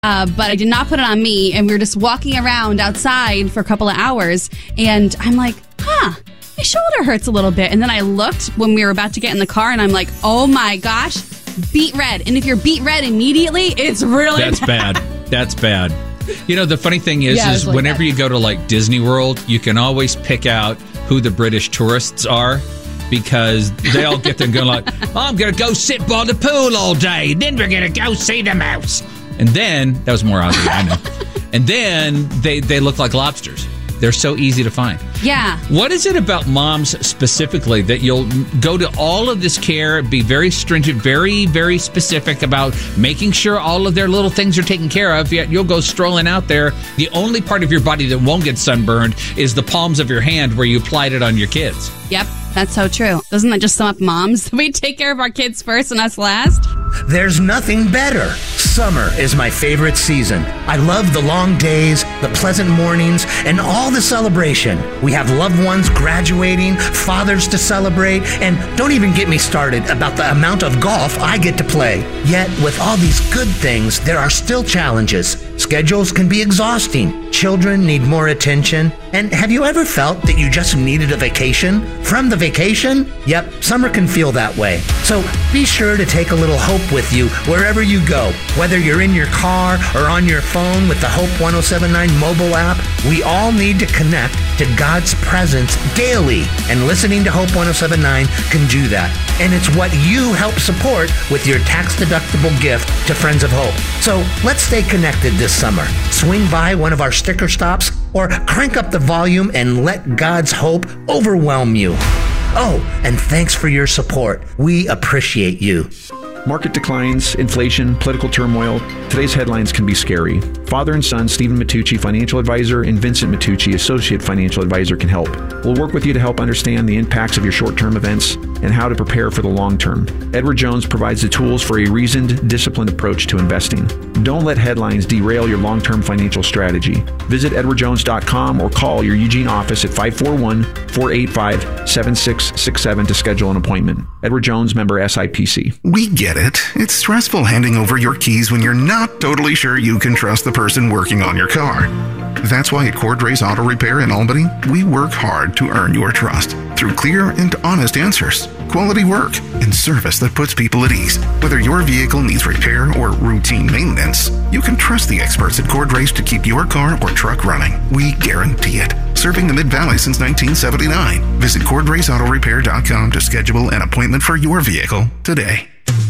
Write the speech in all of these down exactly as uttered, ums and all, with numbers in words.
Uh, but I did not put it on me, and we were just walking around outside for a couple of hours, and I'm like, huh, my shoulder hurts a little bit. And then I looked when we were about to get in the car, and I'm like, oh my gosh, beet red. And if you're beet red immediately, it's really That's bad. bad. That's bad. You know, the funny thing is, Yeah, is really whenever bad. you go to like Disney World, you can always pick out who the British tourists are. Because they all get there and go like, oh, I'm going to go sit by the pool all day. Then we're going to go see the mouse. And then, that was more Aussie, I know. And then they, they look like lobsters. They're so easy to find. Yeah. What is it about moms specifically that you'll go to all of this care, be very stringent, very, very specific about making sure all of their little things are taken care of, yet you'll go strolling out there. The only part of your body that won't get sunburned is the palms of your hand where you applied it on your kids. Yep, that's so true. Doesn't that just sum up moms? We take care of our kids first and us last? There's nothing better. Summer is my favorite season. I love the long days, the pleasant mornings, and all the celebration. We have loved ones graduating, fathers to celebrate, and don't even get me started about the amount of golf I get to play. Yet, with all these good things, there are still challenges. Schedules can be exhausting. Children need more attention. And have you ever felt that you just needed a vacation from the vacation? Yep, summer can feel that way. So be sure to take a little hope with you wherever you go. Whether you're in your car or on your phone with the Hope one oh seven point nine mobile app, we all need to connect to God's presence daily. And listening to Hope one oh seven point nine can do that. And it's what you help support with your tax-deductible gift to Friends of Hope. So let's stay connected this summer. Swing by one of our sticker stops or crank up the volume and let God's hope overwhelm you. Oh, and thanks for your support. We appreciate you. Market declines, inflation, political turmoil. Today's headlines can be scary. Father and son, Stephen Matucci, financial advisor, and Vincent Matucci, associate financial advisor, can help. We'll work with you to help understand the impacts of your short-term events and how to prepare for the long term. Edward Jones provides the tools for a reasoned, disciplined approach to investing. Don't let headlines derail your long-term financial strategy. Visit edward jones dot com or call your Eugene office at five four one, four eight five, seven six six seven to schedule an appointment. Edward Jones, member S I P C. We get it. It's stressful handing over your keys when you're not totally sure you can trust the person working on your car. That's why at Cordray's Auto Repair in Albany, we work hard to earn your trust through clear and honest answers, quality work, and service that puts people at ease. Whether your vehicle needs repair or routine maintenance, you can trust the experts at Cordray's to keep your car or truck running. We guarantee it. Serving the Mid-Valley since nineteen seventy-nine. Visit cord rays auto repair dot com to schedule an appointment for your vehicle today.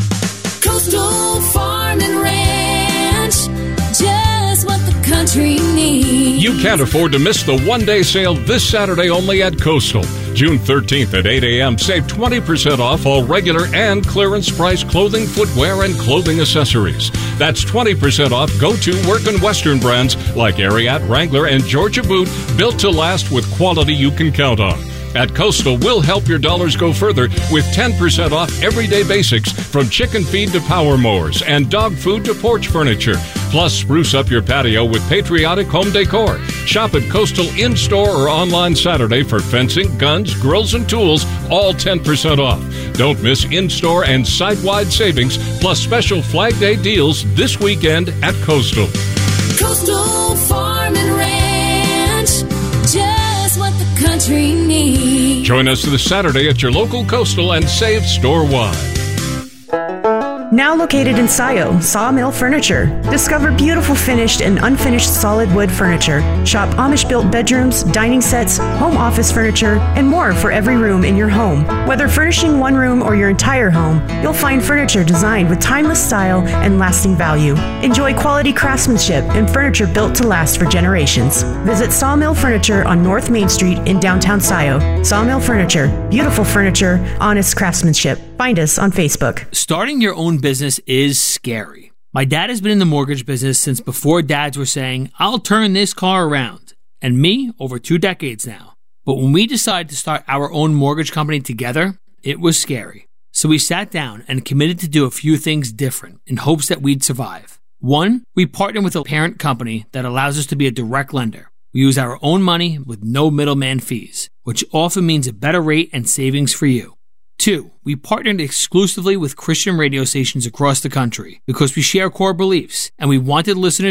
Coastal Farm and Ranch, just what the country needs. You can't afford to miss the one-day sale this Saturday only at Coastal. June thirteenth at eight a.m. Save twenty percent off all regular and clearance price clothing, footwear, and clothing accessories. That's twenty percent off go-to work and Western brands like Ariat, Wrangler, and Georgia Boot, built to last with quality you can count on. At Coastal, we'll help your dollars go further with ten percent off everyday basics from chicken feed to power mowers and dog food to porch furniture. Plus, spruce up your patio with patriotic home decor. Shop at Coastal in-store or online Saturday for fencing, guns, grills, and tools, all ten percent off. Don't miss in-store and site-wide savings, plus special Flag Day deals this weekend at Coastal. Coastal Farm and Ranch, just what the country needs. Join us this Saturday at your local Coastal and save store-wide. Now located in Sayo, Sawmill Furniture. Discover beautiful finished and unfinished solid wood furniture. Shop Amish-built bedrooms, dining sets, home office furniture, and more for every room in your home. Whether furnishing one room or your entire home, you'll find furniture designed with timeless style and lasting value. Enjoy quality craftsmanship and furniture built to last for generations. Visit Sawmill Furniture on North Main Street in downtown Sayo. Sawmill Furniture. Beautiful furniture, honest craftsmanship. Find us on Facebook. Starting your own business is scary. My dad has been in the mortgage business since before dads were saying, I'll turn this car around. And me, over two decades now. But when we decided to start our own mortgage company together, it was scary. So we sat down and committed to do a few things different in hopes that we'd survive. One, we partnered with a parent company that allows us to be a direct lender. We use our own money with no middleman fees, which often means a better rate and savings for you. Two, we partnered exclusively with Christian radio stations across the country because we share core beliefs and we wanted listeners